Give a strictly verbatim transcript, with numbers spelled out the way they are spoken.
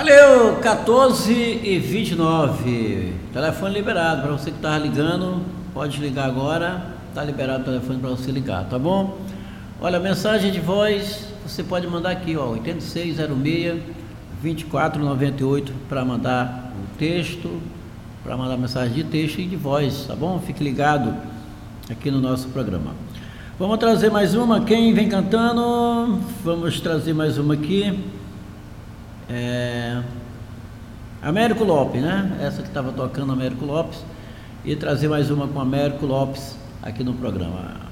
Valeu, quatorze e vinte e nove. Telefone liberado para você que estava ligando. Pode ligar agora. Está liberado o telefone para você ligar, tá bom? Olha, mensagem de voz você pode mandar aqui, ó, oito seis zero seis, vinte e quatro noventa e oito para mandar o texto, para mandar mensagem de texto e de voz, tá bom? Fique ligado aqui no nosso programa. Vamos trazer mais uma. Quem vem cantando? Vamos trazer mais uma aqui. É... Américo Lopes, né? Essa que estava tocando, Américo Lopes. E trazer mais uma com Américo Lopes aqui no programa.